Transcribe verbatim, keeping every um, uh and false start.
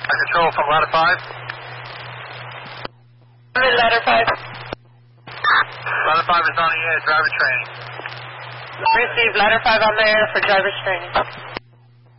Control from ladder five. I'm in ladder five. Ladder five is on the air, driver training. Receive ladder five on the air for driver's training.